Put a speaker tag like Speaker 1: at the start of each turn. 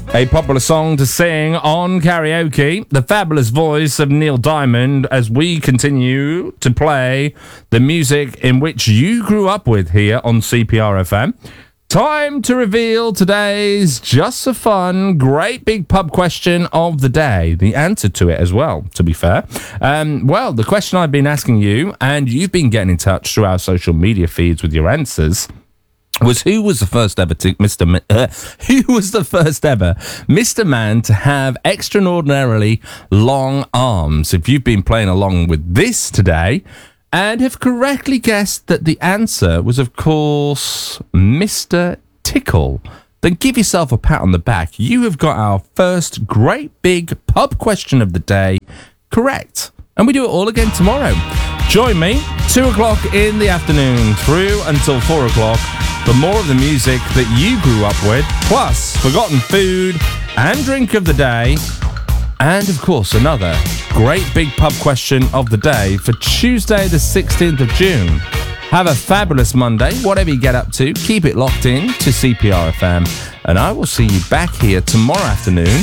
Speaker 1: A popular song to sing on karaoke. The fabulous voice of Neil Diamond as we continue to play the music in which you grew up with here on CPR FM. Time to reveal today's just for fun great big pub question of the day. The answer to it as well, to be fair. Well, the question I've been asking you, and you've been getting in touch through our social media feeds with your answers, was who was the first ever Mr. Man to have extraordinarily long arms? If you've been playing along with this today and have correctly guessed that the answer was, of course, Mr. Tickle, then give yourself a pat on the back. You have got our first great big pub question of the day correct. And we do it all again tomorrow. Join me, 2 o'clock in the afternoon through until 4 o'clock for more of the music that you grew up with, plus forgotten food and drink of the day, and of course another great big pub question of the day for Tuesday the 16th of June. Have a fabulous Monday, whatever you get up to, keep it locked in to CPR FM, and I will see you back here tomorrow afternoon